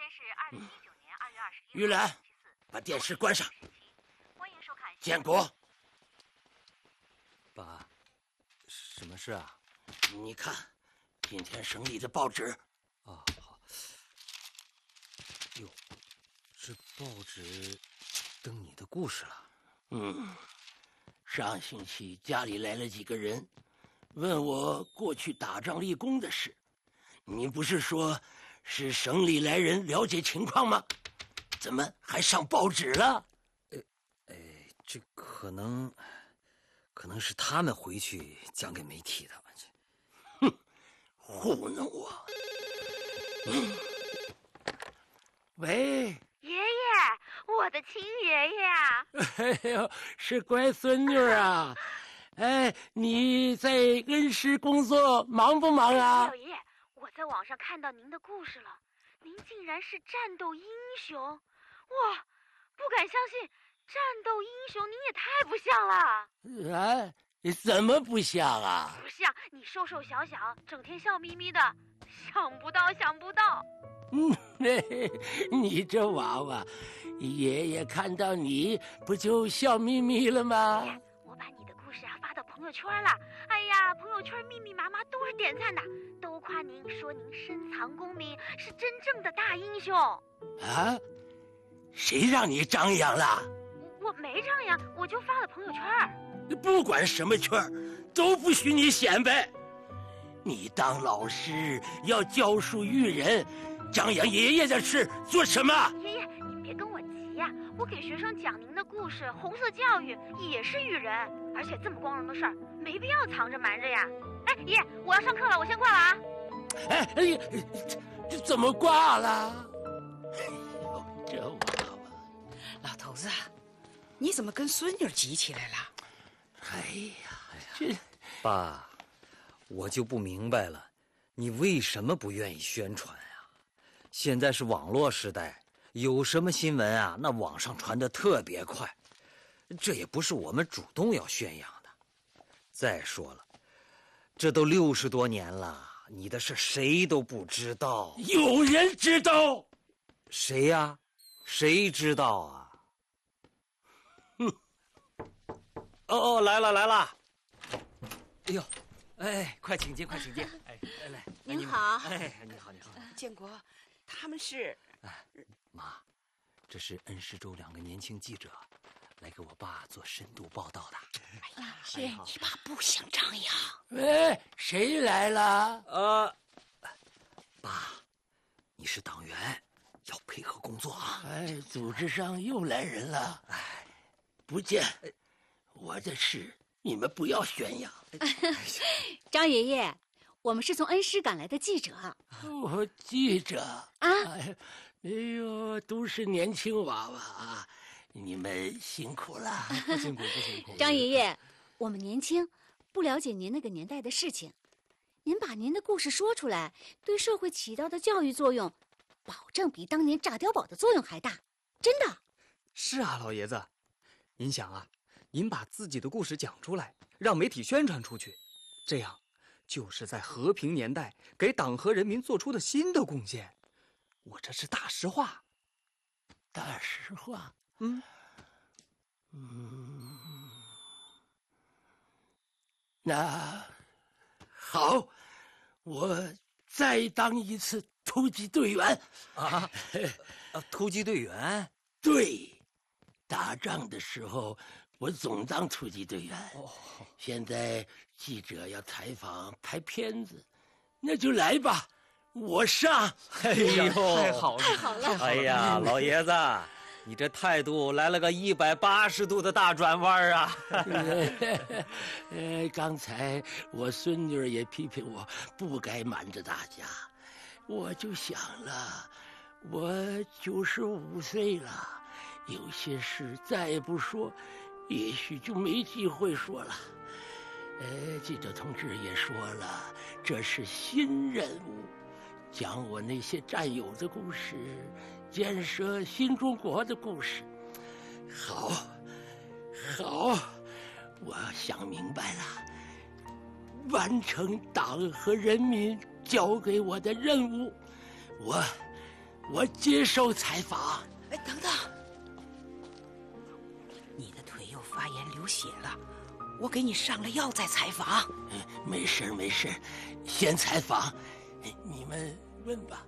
是2019年2月21日。 玉兰，把电视关上。 欢迎收看。 建国， 爸，什么事啊？ 你看，今天省里的报纸。 哦，好。哟，这报纸登你的故事了。 上星期家里来了几个人，问我过去打仗立功的事。你不是说是省里来人了解情况吗？怎么还上报纸了？ 这可能是他们回去讲给媒体的。 哼，糊弄我！喂， 爷爷，我的亲爷爷啊！ 哎呦，是乖孙女啊！哎，你在恩施工作忙不忙啊？ 老爷，我在网上看到您的故事了，您竟然是战斗英雄！哇，不敢相信，战斗英雄您也太不像了！ 啊，你怎么不像啊？ 不像，你瘦瘦小小，整天笑眯眯的，想不到，想不到。 你这娃娃，爷爷看到你不就笑眯眯了吗？ 我把你的故事发到朋友圈了，哎呀，朋友圈密密麻麻都是点赞的，都夸您，说您深藏功名，是真正的大英雄。 啊？谁让你张扬了？ 我没张扬，我就发了朋友圈。 不管什么圈都不许你显摆。你当老师要教书育人，张扬爷爷的事做什么？爷爷，你别跟我急呀，我给学生讲您的故事，红色教育也是育人，而且这么光荣的事儿，没必要藏着瞒着呀。哎，爷，我要上课了，我先挂了啊。 这怎么挂了？哎呦，这娃娃！ 老头子，你怎么跟孙女急起来了？ 哎呀，这爸，我就不明白了，你为什么不愿意宣传啊？现在是网络时代，有什么新闻啊，那网上传得特别快，这也不是我们主动要宣扬的。再说了，这都60多年了，你的事谁都不知道。 有人知道？ 谁呀？谁知道啊？哦，来了来了！哎呦，哎，快请进，快请进！哎，来， 您好。 哎，你好，你好。 建国，他们是…… 妈，这是恩施州2个年轻记者，来给我爸做深度报道的。 哎呀，是你爸不想张扬。 喂，谁来了？ 爸，你是党员，要配合工作啊。 哎，组织上又来人了。哎，不见。我的事你们不要宣扬。 张爷爷，我们是从恩施赶来的记者。 记者啊？ 哎呦，都是年轻娃娃啊，你们辛苦了。 不辛苦，不辛苦。 张爷爷，我们年轻，不了解您那个年代的事情，您把您的故事说出来，对社会起到的教育作用，保证比当年炸碉堡的作用还大，真的。 是啊，老爷子，您想啊，您把自己的故事讲出来，让媒体宣传出去，这样就是在和平年代给党和人民做出的新的贡献。我这是大实话。 大实话？那好，我再当一次突击队员。 突击队员？ 对，打仗的时候我总当突击队员。现在记者要采访拍片子，那就来吧，我上。 哎呦， 太好了， 太好了！ 哎呀，老爷子，你这态度来了个180度的大转弯啊！ 刚才我孙女也批评我不该瞒着大家，我就想了，我95岁了，有些事再不说，也许就没机会说了。记者同志也说了，这是新任务，讲我那些战友的故事，建设新中国的故事。好，我想明白了，完成党和人民交给我的任务， 我接受采访。 哎，等等，你的腿又发炎流血了，我给你上了药再采访。 没事没事，先采访，你们问吧。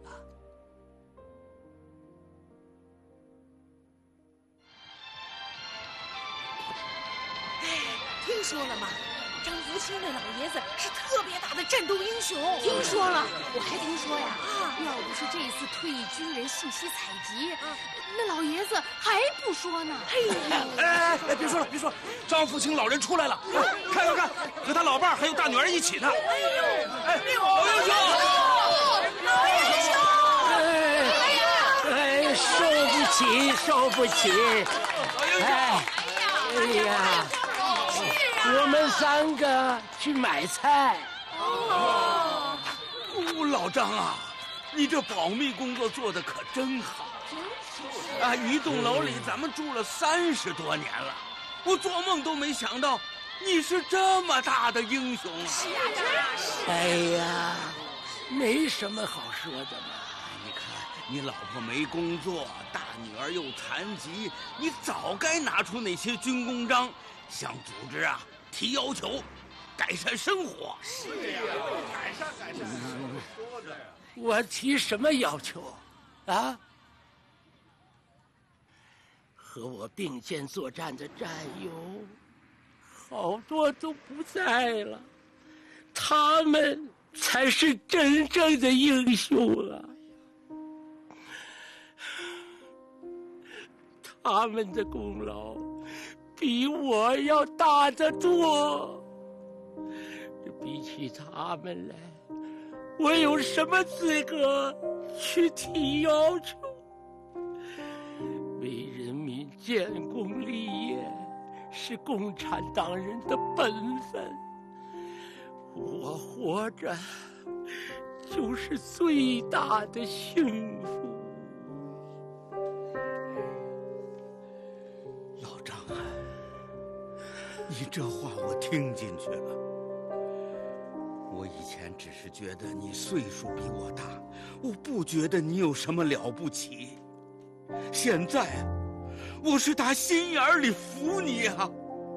听说了吗？张福清那老爷子是特别大的战斗英雄。 听说了，我还听说呀，要不是这次退役军人信息采集，那老爷子还不说呢。 哎，别说了，别说了，张福清老人出来了，看，和他老伴儿还有大女儿一起呢。哎，老英雄， 老英雄！ 哎，受不起！哎呀！我们3个去买菜。 老张啊，你这保密工作做得可真好。啊，一栋楼里咱们住了30多年了，我做梦都没想到你是这么大的英雄啊！ 是啊，真是。 哎呀，没什么好说的嘛。 你看，你老婆没工作，大女儿又残疾，你早该拿出那些军功章，向组织啊提要求，改善生活。是呀，改善。说着呀， 我提什么要求？啊？和我并肩作战的战友，好多都不在了，他们才是真正的英雄啊！他们的功劳比我要大得多。比起他们来，我有什么资格去提要求？为人民建功立业是共产党人的本分，我活着就是最大的幸福。 老张啊，你这话我听进去了。我以前只是觉得你岁数比我大，我不觉得你有什么了不起。现在我是打心眼里服你啊！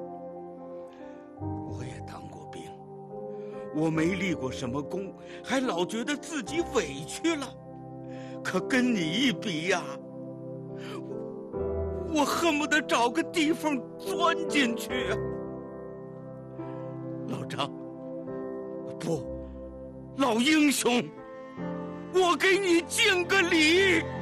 我也当过兵，我没立过什么功，还老觉得自己委屈了。可跟你一比呀，我恨不得找个地方钻进去啊！老张，不，老英雄，我给你敬个礼。